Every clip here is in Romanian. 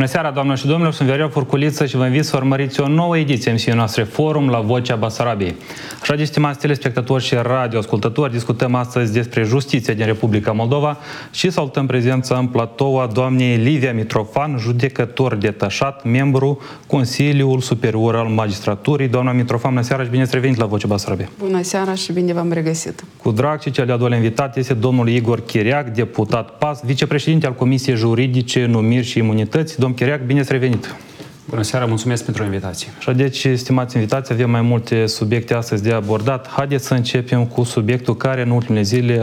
Bună seara, doamnelor și domnilor, sunt Viorel Furculiță și vă invit să urmăriți o nouă ediție a emisiunii noastre Forum la Vocea Basarabiei. Așa de, stimați telespectatori și radioascultători, discutăm astăzi despre justiție din Republica Moldova și salutăm prezența în platou a doamnei Livia Mitrofan, judecător detașat, membru Consiliul Superior al Magistraturii. Doamna Mitrofan, bună seara și bine ați revenit la Vocea Basarabiei. Bună seara și bine v-am regăsit. Cu drag și cel de-al doilea invitat este domnul Igor Chiriac, deputat PAS, vicepreședinte al Comisiei Juridice, Numiri și Imunități. Domn Chiriac, bine ați revenit! Bună seara, mulțumesc pentru invitație. Și deci, stimați invitați, avem mai multe subiecte astăzi de abordat. Haideți să începem cu subiectul care în ultimele zile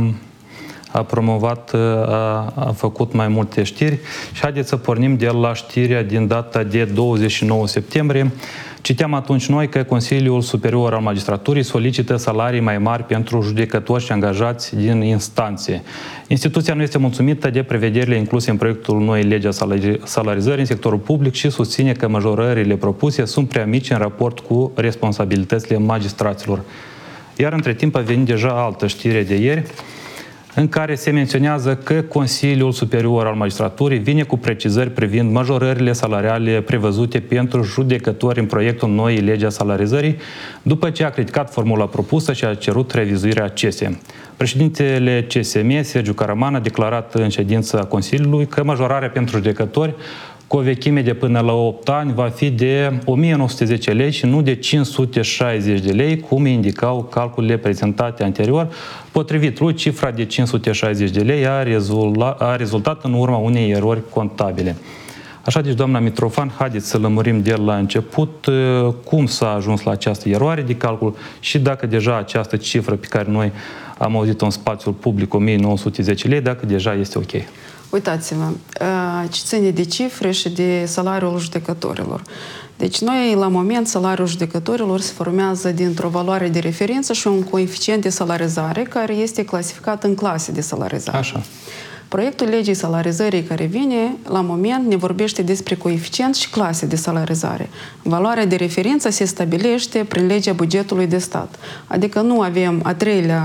a promovat, a făcut mai multe știri. Și haideți să pornim de la știrea din data de 29 septembrie. Citeam atunci noi că Consiliul Superior al Magistraturii solicită salarii mai mari pentru judecători și angajați din instanțe. Instituția nu este mulțumită de prevederile incluse în proiectul noi lege a salarizării în sectorul public și susține că majorările propuse sunt prea mici în raport cu responsabilitățile magistraților. Iar între timp a venit deja altă știre de ieri, în care se menționează că Consiliul Superior al Magistraturii vine cu precizări privind majorările salariale prevăzute pentru judecători în proiectul noii lege a salarizării, după ce a criticat formula propusă și a cerut revizuirea acesteia. Președintele CSM, Sergiu Caraman, a declarat în ședința Consiliului că majorarea pentru judecători cu o vechime de până la 8 ani va fi de 1910 lei și nu de 560 de lei, cum indicau calculele prezentate anterior. Potrivit lui, cifra de 560 de lei a rezultat în urma unei erori contabile. Așa deci, doamna Mitrofan, haideți să lămurim de la început cum s-a ajuns la această eroare de calcul și dacă deja această cifră pe care noi am auzit-o în spațiul public, 1910 lei, dacă deja este ok. Uitați-vă, ce ține de cifre și de salariul judecătorilor. Deci noi, la moment, salariul judecătorilor se formează dintr-o valoare de referință și un coeficient de salarizare care este clasificat în clase de salarizare. Așa. Proiectul legii salarizării care vine, la moment, ne vorbește despre coeficient și clase de salarizare. Valoarea de referință se stabilește prin legea bugetului de stat. Adică nu avem a treilea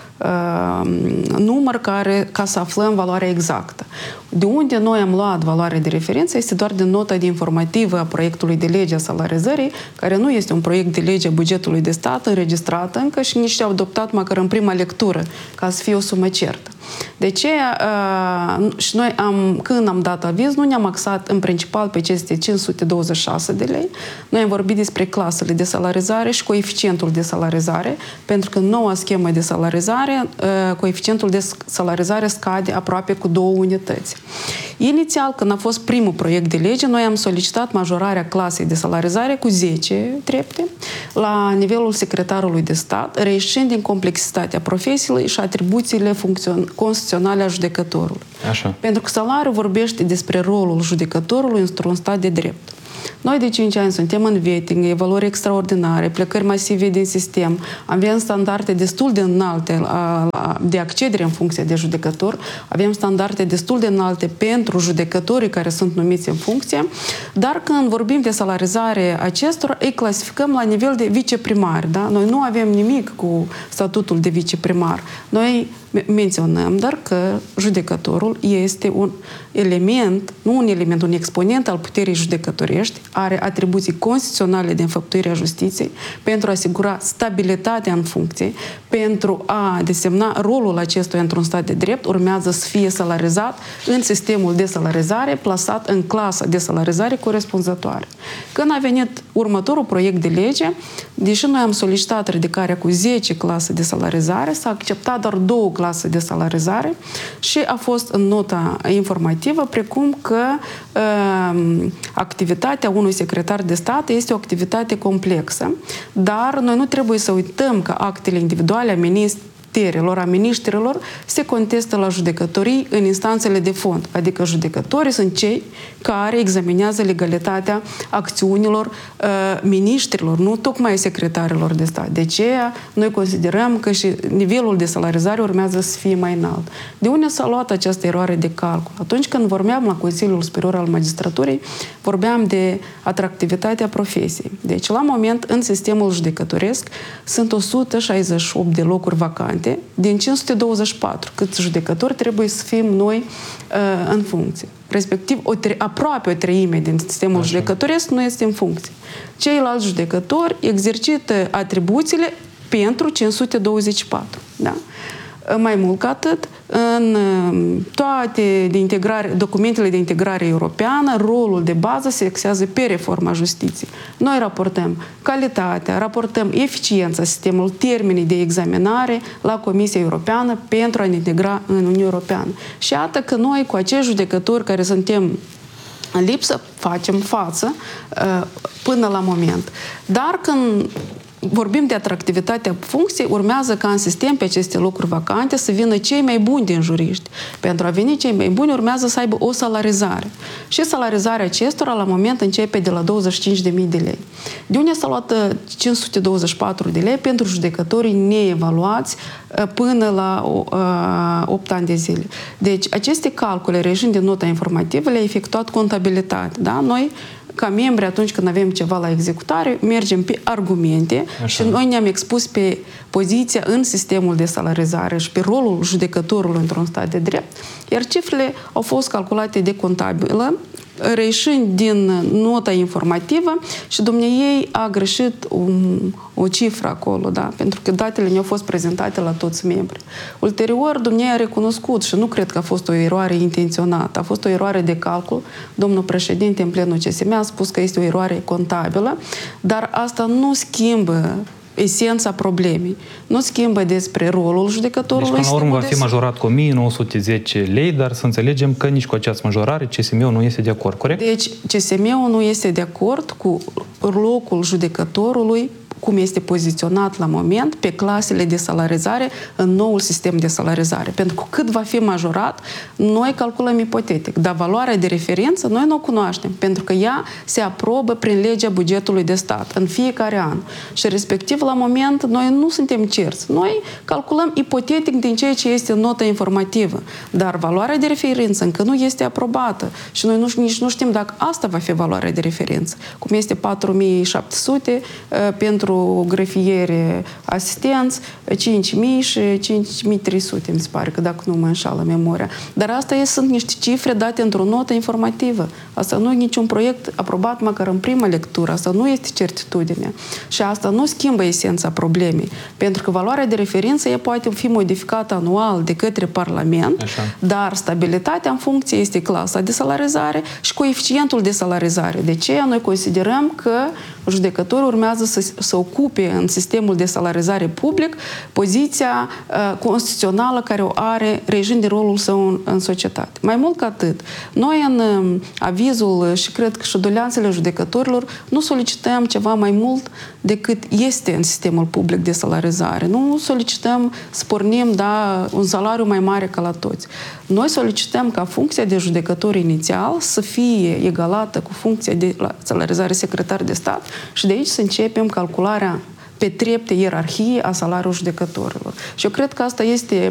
număr ca să aflăm valoarea exactă. De unde noi am luat valoarea de referință este doar din nota de informativă a proiectului de lege a salarizării, care nu este un proiect de lege a bugetului de stat înregistrat încă și nici adoptat măcar în prima lectură, ca să fie o sumă certă. De ce? Și noi, când am dat aviz, nu ne-am axat în principal pe aceste 526 de lei. Noi am vorbit despre clasele de salarizare și coeficientul de salarizare, pentru că în noua schemă de salarizare, coeficientul de salarizare scade aproape cu 2 unități. Inițial, când a fost primul proiect de lege, noi am solicitat majorarea clasei de salarizare cu 10 trepte la nivelul secretarului de stat, reieșind din complexitatea profesiei și atribuțiile constituționale a judecătorului. Așa. Pentru că salariul vorbește despre rolul judecătorului într-un stat de drept. Noi de 5 ani suntem în vetting, evaluări extraordinare, plecări masive din sistem, avem standarde destul de înalte de accedere în funcție de judecător, avem standarde destul de înalte pentru judecătorii care sunt numiți în funcție, dar când vorbim de salarizare acestora, îi clasificăm la nivel de viceprimar. Da? Noi nu avem nimic cu statutul de viceprimar. Noi menționăm doar că judecătorul este un element, nu un element, un exponent al puterii judecătorești, are atribuții constituționale de înfăptuire a justiției pentru a asigura stabilitatea în funcție, pentru a desemna rolul acestuia într-un stat de drept, urmează să fie salarizat în sistemul de salarizare, plasat în clasa de salarizare corespunzătoare. Când a venit următorul proiect de lege, deși noi am solicitat ridicarea cu 10 clase de salarizare, s-a acceptat doar 2 clase de salarizare și a fost în nota informativă precum că activitatea unui secretar de stat este o activitate complexă, dar noi nu trebuie să uităm că actele individuale a a miniștrilor se contestă la judecătorii în instanțele de fond, adică judecătorii sunt cei care examinează legalitatea acțiunilor miniștrilor, nu tocmai secretarilor de stat. De aceea noi considerăm că și nivelul de salarizare urmează să fie mai înalt. De unde s-a luat această eroare de calcul? Atunci când vorbeam la Consiliul Superior al Magistraturii, vorbeam de atractivitatea profesiei. Deci, la moment, în sistemul judecătoresc sunt 168 de locuri vacante. jumate din 524 câți judecători trebuie să fim noi în funcție. Respectiv, aproape o treime din sistemul judecătoresc nu este în funcție. Ceilalți judecători exercită atribuțiile pentru 524. Da? Mai mult ca atât, în toate documentele de integrare europeană, rolul de bază se axează pe reforma justiției. Noi raportăm calitatea, raportăm eficiența sistemului, termenii de examinare la Comisia Europeană pentru a ne integra în Uniunea Europeană. Și iată că noi, cu acești judecători care suntem în lipsă, facem față până la moment. Dar când vorbim de atractivitatea funcției, urmează ca în sistem pe aceste locuri vacante să vină cei mai buni din juriști. Pentru a veni cei mai buni urmează să aibă o salarizare. Și salarizarea acestora la moment începe de la 25.000 de lei. De unde s-a luat 524 de lei pentru judecătorii neevaluați până la 8 ani de zile. Deci aceste calcule regind din nota informativă le-a efectuat contabilitate. Da? Noi ca membri, atunci când avem ceva la executare, mergem pe argumente. Așa. Și noi ne-am expus pe poziția în sistemul de salarizare și pe rolul judecătorului într-un stat de drept, iar cifrele au fost calculate de contabilă, reieșind din nota informativă și dumneiei a greșit o cifră acolo, da? Pentru că datele ne-au fost prezentate la toți membrii. Ulterior, dumneiei a recunoscut și nu cred că a fost o eroare intenționată, a fost o eroare de calcul. Domnul președinte, în plenul CSM, a spus că este o eroare contabilă, dar asta nu schimbă esența problemei. Nu schimbă despre rolul judecătorului. Deci, până la urmă, va fi majorat cu 1910 lei, dar să înțelegem că nici cu această majorare CSM-ul nu este de acord, corect? Deci, CSM-ul nu este de acord cu locul judecătorului, cum este poziționat la moment pe clasele de salarizare în noul sistem de salarizare. Pentru că cât va fi majorat, noi calculăm ipotetic. Dar valoarea de referință noi nu o cunoaștem, pentru că ea se aprobă prin legea bugetului de stat în fiecare an. Și respectiv, la moment, noi nu suntem cerți. Noi calculăm ipotetic din ceea ce este în nota informativă. Dar valoarea de referință încă nu este aprobată. Și noi nici nu știm dacă asta va fi valoarea de referință. Cum este 4.700 pentru grefiere asistenți, 5.000 și 5.300, mi se pare, că dacă nu mă înșală memoria. Dar asta sunt niște cifre date într-o notă informativă. Asta nu e niciun proiect aprobat măcar în prima lectură. Asta nu este certitudine. Și asta nu schimbă esența problemei. Pentru că valoarea de referință ea poate fi modificată anual de către Parlament, dar stabilitatea în funcție este clasa de salarizare și coeficientul de salarizare. De aceea noi considerăm că judecătorul urmează să ocupe în sistemul de salarizare public poziția constituțională care o are regind de rolul său în societate. Mai mult ca atât, noi în avizul și cred că și doleanțele judecătorilor nu solicităm ceva mai mult decât este în sistemul public de salarizare. Nu solicităm să pornim un salariu mai mare ca la toți. Noi solicităm ca funcția de judecător inițial să fie egalată cu funcția de salarizare secretar de stat și de aici să începem calcularea pe trepte ierarhie a salariului judecătorilor. Și eu cred că asta este